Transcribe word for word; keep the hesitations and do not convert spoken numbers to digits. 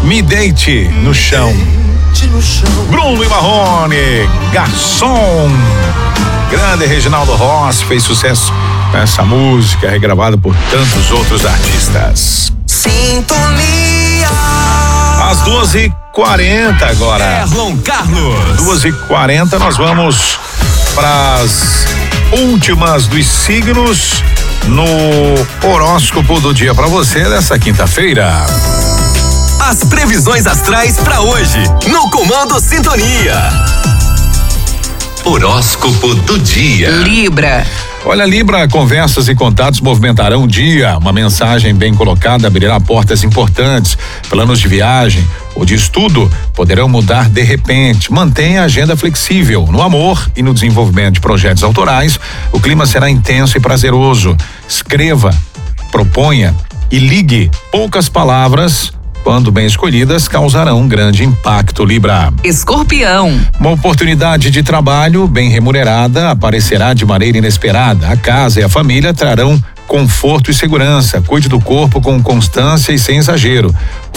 Me Deite no Chão. Bruno e Marrone, Garçom. Grande Reginaldo Rossi fez sucesso com essa música, regravada por tantos outros artistas. Sintonia. Às duas e quarenta agora. Erlon Carlos. duas e quarenta, nós vamos para as últimas dos signos no horóscopo do dia para você dessa quinta-feira. As previsões astrais para hoje, no Comando Sintonia. Horóscopo do dia. Libra. Olha, Libra, conversas e contatos movimentarão o dia. Uma mensagem bem colocada abrirá portas importantes. Planos de viagem ou de estudo poderão mudar de repente. Mantenha a agenda flexível. No amor e no desenvolvimento de projetos autorais, o clima será intenso e prazeroso. Escreva, proponha e ligue. Poucas palavras, quando bem escolhidas, causarão um grande impacto, Libra. Escorpião. Uma oportunidade de trabalho bem remunerada aparecerá de maneira inesperada. A casa e a família trarão conforto e segurança. Cuide do corpo com constância e sem exagero.